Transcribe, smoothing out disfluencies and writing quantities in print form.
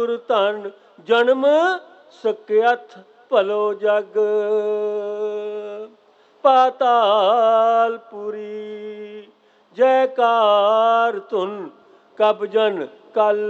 ਗੁਰ ਧਨ ਜਨਮ ਸਕਿਅਥ ਭਲੋ ਜਗ। ਪਾਤਾਲਪੁਰੀ ਜੈਕਾਰ ਧੁਨ ਕਬ ਜਨ ਕਲ